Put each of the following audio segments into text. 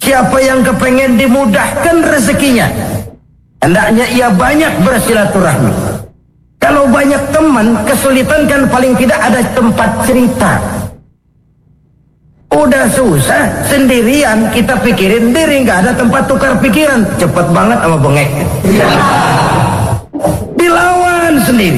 Siapa yang kepengen dimudahkan rezekinya, hendaknya ia banyak bersilaturahmi. Kalau banyak teman, kesulitan kan paling tidak ada tempat cerita. Udah susah, sendirian kita pikirin diri, nggak ada tempat tukar pikiran. Cepet banget sama bengek. Dilawan sendiri.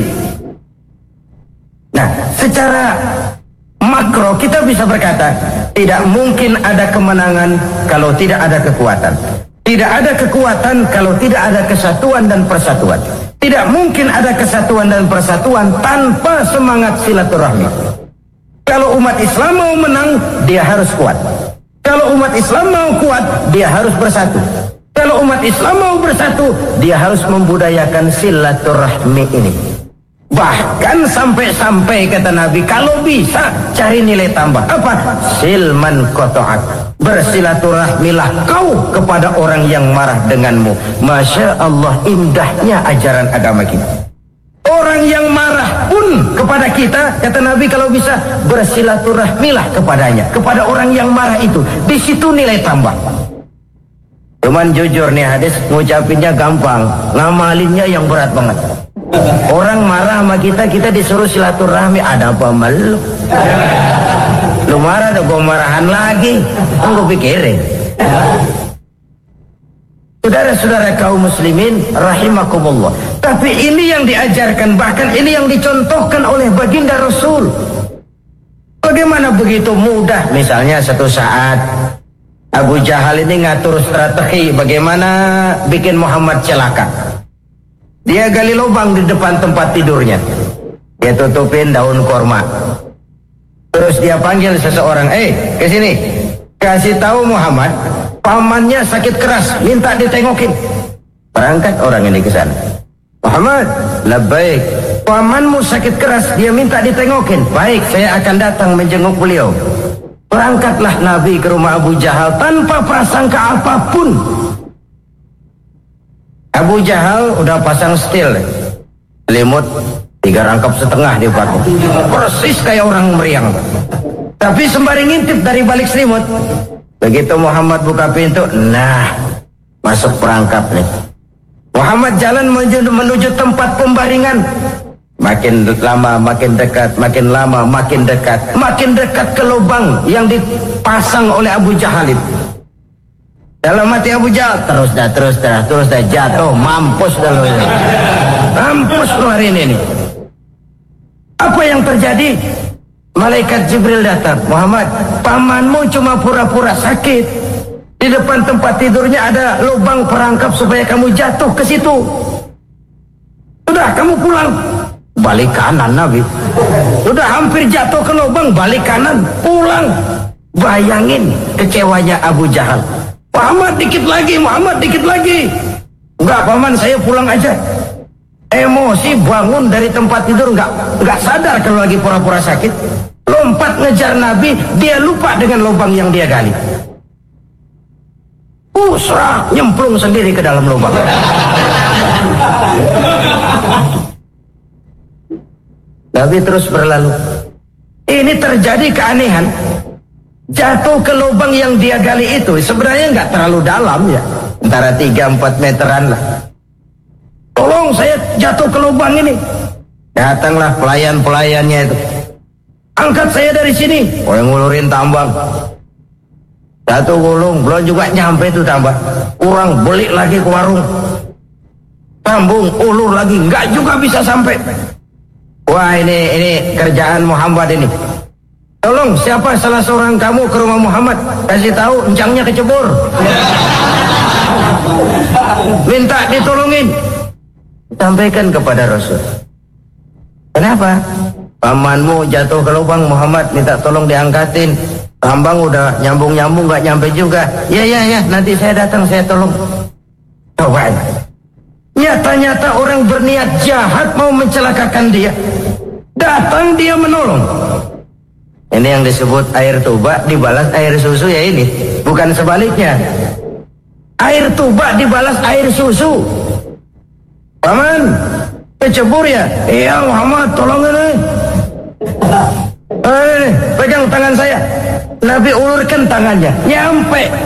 Nah, secara makro kita bisa berkata, tidak mungkin ada kemenangan kalau tidak ada kekuatan. Tidak ada kekuatan kalau tidak ada kesatuan dan persatuan. Tidak mungkin ada kesatuan dan persatuan tanpa semangat silaturahmi. Kalau umat Islam mau menang, dia harus kuat. Kalau umat Islam mau kuat, dia harus bersatu. Kalau umat Islam mau bersatu, dia harus membudayakan silaturahmi ini. Bahkan sampai-sampai kata Nabi, kalau bisa cari nilai tambah. Apa? Silman qata'ak. Bersilaturahmilah kau kepada orang yang marah denganmu. Masya Allah, indahnya ajaran agama kita. Orang yang marah pun kepada kita, kata Nabi, kalau bisa bersilaturahmilah kepadanya, kepada orang yang marah itu. Di situ nilai tambah. Cuman jujur nih hadis, ngucapinnya gampang, ngamalinnya yang berat banget. Orang marah sama kita, kita disuruh silaturahmi, ada apa malu? Lu marah, ada gua marahan lagi, gua pikirin. Saudara-saudara kaum muslimin rahimakumullah. Tapi ini yang diajarkan, bahkan ini yang dicontohkan oleh baginda Rasul. Bagaimana begitu mudah? Misalnya satu saat Abu Jahal ini ngatur strategi bagaimana bikin Muhammad celaka. Dia gali lubang di depan tempat tidurnya. Dia tutupin daun korma. Terus dia panggil seseorang, ke sini. Kasih tahu Muhammad, pamannya sakit keras, minta ditengokin. Berangkat orang ini ke sana. Muhammad, labbaik. Pamanmu sakit keras, dia minta ditengokin. Baik, saya akan datang menjenguk beliau. Berangkatlah Nabi ke rumah Abu Jahal tanpa prasangka apapun. Abu Jahal udah pasang stil, selimut 3 rangkap setengah dipakai, persis kayak orang meriang. Tapi sembari ngintip dari balik selimut. Begitu Muhammad buka pintu, nah masuk perangkap nih. Muhammad jalan menuju tempat pembaringan. Makin lama makin dekat, makin lama makin dekat, makin dekat ke lubang yang dipasang oleh Abu Jahal itu. Dalam hati Abu Jahal, terus dah jatuh, mampus dah lo ini. Mampus lo hari ini nih. Apa yang terjadi? Malaikat Jibril datang. Muhammad, pamanmu cuma pura-pura sakit. Di depan tempat tidurnya ada lubang perangkap supaya kamu jatuh ke situ. Sudah, kamu pulang. Balik kanan Nabi. Sudah hampir jatuh ke lubang, balik kanan, pulang. Bayangin kecewanya Abu Jahal. Muhammad dikit lagi, Muhammad dikit lagi. Enggak paman, saya pulang aja. Emosi bangun dari tempat tidur, enggak sadar kalau lagi pura-pura sakit. Lompat ngejar Nabi, dia lupa dengan lubang yang dia gali. Usrah, nyemplung sendiri ke dalam lubang. Nabi terus berlalu. Ini terjadi keanehan. Jatuh ke lubang yang dia gali itu sebenarnya nggak terlalu dalam ya, antara 3-4 meteran lah. Tolong, saya jatuh ke lubang ini. Datanglah pelayan-pelayannya itu. Angkat saya dari sini. Oh, yang ngulurin tambang. Satu gulung, belum juga nyampe itu tambang. Kurang, beli lagi ke warung. Sambung, ulur lagi, nggak juga bisa sampai. Wah, ini kerjaan Muhammad ini. Tolong, siapa salah seorang kamu ke rumah Muhammad, kasih tahu encangnya kecebur. Minta ditolongin. Sampaikan kepada Rasul. Kenapa? Pamanmu jatuh ke lubang, Muhammad minta tolong diangkatin. Tambang udah nyambung-nyambung gak nyampe juga. Ya, nanti saya datang, saya tolong. Coba. Nyata-nyata orang berniat jahat mau mencelakakan dia. Datang dia menolong. Ini yang disebut air tuba dibalas air susu ya ini. Bukan sebaliknya. Air tuba dibalas air susu. Paman, kecebur ya? Iya Muhammad, tolong ini. Pegang tangan saya. Nabi ulurkan tangannya. Nyampe.